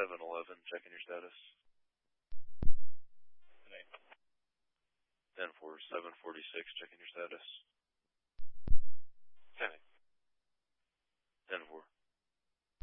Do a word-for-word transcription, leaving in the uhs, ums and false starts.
seven eleven, checking your status. Today. ten four, seven forty-six, checking your status.